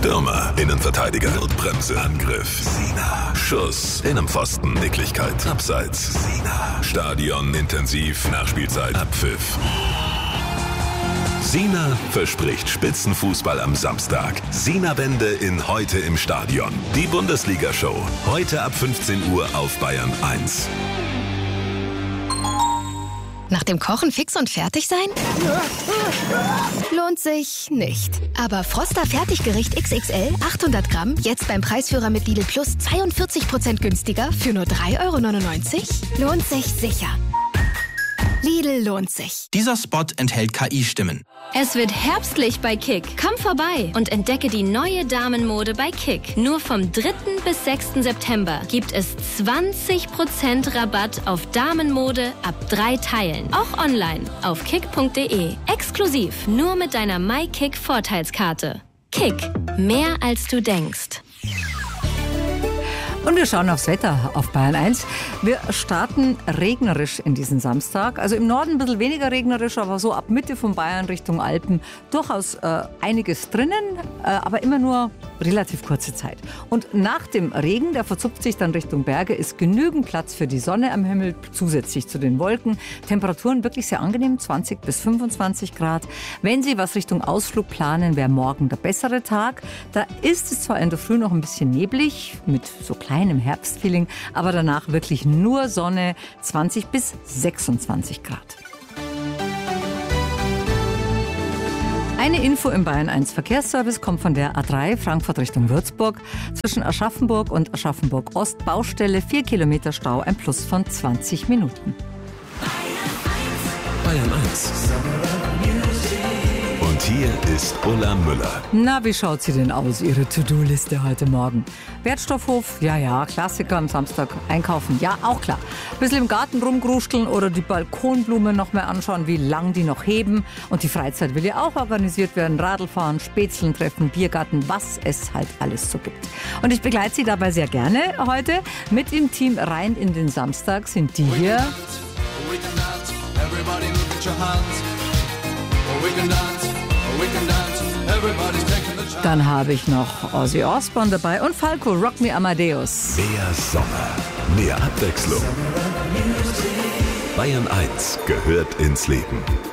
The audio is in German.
Stürmer, Innenverteidiger, Notbremse, Angriff, Sina, Schuss, Innenpfosten, Nicklichkeit, Abseits, Sina, Stadion, intensiv, Nachspielzeit, Abpfiff. Sina verspricht Spitzenfußball am Samstag. Sina-Wende in Heute im Stadion. Die Bundesliga-Show. Heute ab 15 Uhr auf Bayern 1. Nach dem Kochen fix und fertig sein? Lohnt sich nicht. Aber Froster Fertiggericht XXL 800 Gramm jetzt beim Preisführer mit Lidl Plus 42% günstiger für nur 3,99 €? Lohnt sich sicher. Lidl lohnt sich. Dieser Spot enthält KI-Stimmen. Es wird herbstlich bei Kick. Komm vorbei und entdecke die neue Damenmode bei Kick. Nur vom 3. bis 6. September gibt es 20% Rabatt auf Damenmode ab 3 Teilen. Auch online auf kick.de. Exklusiv nur mit deiner MyKick-Vorteilskarte. Kick. Mehr als du denkst. Und wir schauen aufs Wetter auf Bayern 1. Wir starten regnerisch in diesen Samstag. Also im Norden ein bisschen weniger regnerisch, aber so ab Mitte von Bayern Richtung Alpen durchaus einiges drinnen, aber immer nur relativ kurze Zeit. Und nach dem Regen, der verzupft sich dann Richtung Berge, ist genügend Platz für die Sonne am Himmel, zusätzlich zu den Wolken. Temperaturen wirklich sehr angenehm, 20 bis 25 Grad. Wenn Sie was Richtung Ausflug planen, wäre morgen der bessere Tag. Da ist es zwar in der Früh noch ein bisschen neblig, mit so kleinem Herbstfeeling, aber danach wirklich nur Sonne, 20 bis 26 Grad. Eine Info im Bayern 1 Verkehrsservice kommt von der A3 Frankfurt Richtung Würzburg. Zwischen Aschaffenburg und Aschaffenburg Ost Baustelle, 4 Kilometer Stau, ein Plus von 20 Minuten. Bayern 1. Und hier ist Ulla Müller. Na, wie schaut sie denn aus, Ihre To-Do-Liste heute Morgen? Wertstoffhof? Ja, Klassiker am Samstag. Einkaufen? Ja, auch klar. Bisschen im Garten rumgruscheln oder die Balkonblumen noch mal anschauen, wie lang die noch heben. Und die Freizeit will ja auch organisiert werden. Radlfahren, Spätzeln treffen, Biergarten, was es halt alles so gibt. Und ich begleite Sie dabei sehr gerne heute. Mit im Team rein in den Samstag sind die hier. Dann habe ich noch Ozzy Osbourne dabei und Falco, Rock Me Amadeus. Mehr Sommer, mehr Abwechslung. Bayern 1 gehört ins Leben.